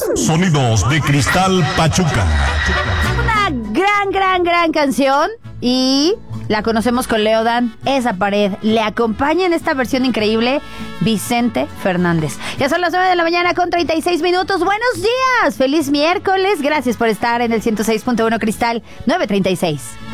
Sonidos de Cristal Pachuca. Una gran canción y la conocemos con Leodan, Esa Pared. Le acompaña en esta versión increíble Vicente Fernández. Ya son las 9 de la mañana con 36 minutos. Buenos días, feliz miércoles. Gracias por estar en el 106.1 Cristal 936.